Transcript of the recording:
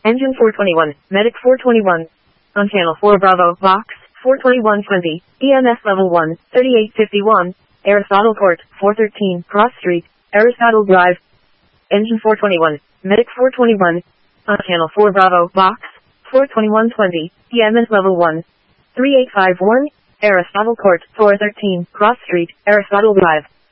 Engine 421, Medic 421. On Channel 4 Bravo, Box 42120, EMS Level 1, 3851, Aristotle Court, 413, Cross Street, Aristotle Drive. Engine 421, Medic 421. On Channel 4 Bravo, Box 42120, EMS Level 1, 3851, Aristotle Court, 413, Cross Street, Aristotle Drive.